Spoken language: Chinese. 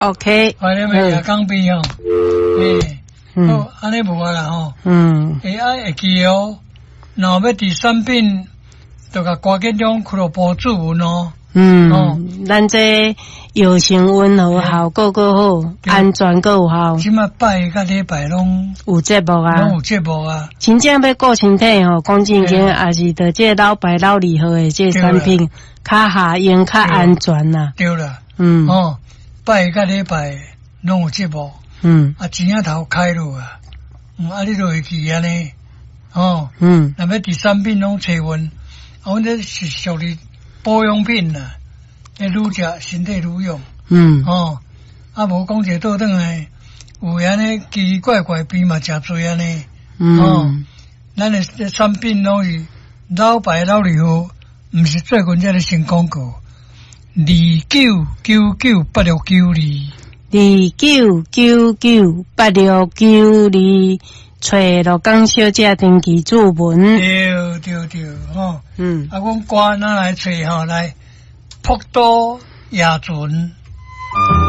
OK， 反正咪也讲边吼，好，安尼无啊啦吼，会记哦，若要第三品，就甲高建中俱乐部主文哦。 咱这药成温和效果够好，安全够有效。 即马拜甲礼拜拢有节目啊， 拢有节目啊。 真正要顾身体吼，讲正经也是着这老白老二号的这产品，较下用较安全啦。 对啦，拜甲礼拜拢有节目，钱仔头开路啊，你就会记安尼，那么第三品拢找阮，阮这是属于保养品啦，愈食身体愈用，无讲者倒转来，有安尼奇奇怪怪病嘛诚多安尼，咱的产品拢是老白老二号，毋是最近才咧新广告，29998692，29998692，找罗江小姐登记注文。对，阮歌哪来找吼来普渡夜船。